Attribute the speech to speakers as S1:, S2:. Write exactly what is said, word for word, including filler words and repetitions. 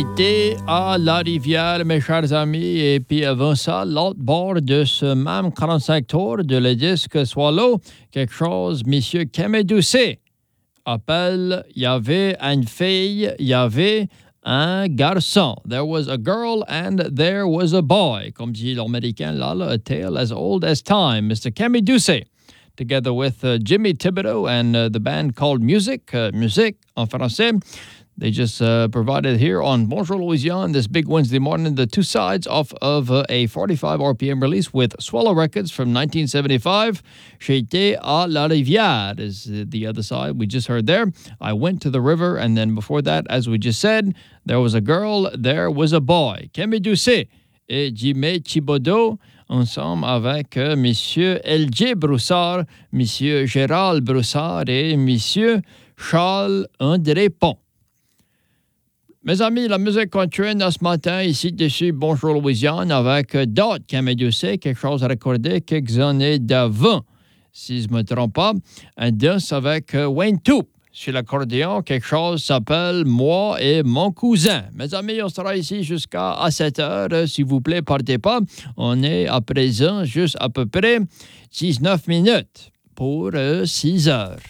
S1: Été à la rivière, mes chers amis, et puis avant ça, l'autre bord de ce même quarante-cinq tours de le disque Swallow, quelque chose, monsieur Kemedoucé appelle, il y avait une fille, il y avait un garçon. There was a girl and there was a boy. Comme dit l'Américain, là, a tale as old as time. mister Kemedoucé, together with uh, Jimmy Thibodeau and uh, the band called Music, uh, Musique en français. They just uh, provided here on Bonjour Louisiane this big Wednesday morning the two sides off of uh, a forty-five R P M release with Swallow Records from nineteen seventy-five. J'étais à la rivière is the other side we just heard there. I went to the river, and then before that, as we just said, there was a girl, there was a boy. Kemedoucé et Jimmy Thibodeau ensemble avec uh, Monsieur L J Broussard, Monsieur Gérald Broussard et Monsieur Charles-André Pont. Mes amis, la musique continue ce matin ici dessus Bonjour Louisiane avec d'autres Kemedoucé, quelque chose à recorder quelques années d'avant, si je ne me trompe pas. Un danse avec Wayne Toup sur l'accordéon, quelque chose s'appelle Moi et mon cousin. Mes amis, on sera ici jusqu'à sept heures. S'il vous plaît, partez pas. On est à présent juste à peu près dix-neuf minutes pour six heures.